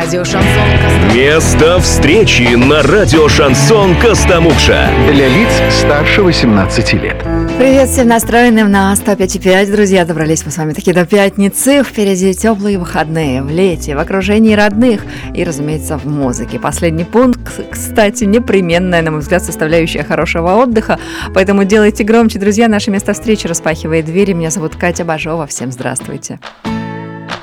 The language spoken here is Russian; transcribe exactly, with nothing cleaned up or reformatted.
радио «Шансон Костомукша». Место встречи на радио «Шансон Костомукша». Для лиц старше восемнадцати лет. Привет всем настроенным на сто пять и пять. Друзья, добрались мы с вами таки до пятницы. Впереди теплые выходные, в лете, в окружении родных и, разумеется, в музыке. Последний пункт, кстати, непременная, на мой взгляд, составляющая хорошего отдыха. Поэтому делайте громче, друзья. Наше место встречи распахивает двери. Меня зовут Катя Бажова. Всем здравствуйте.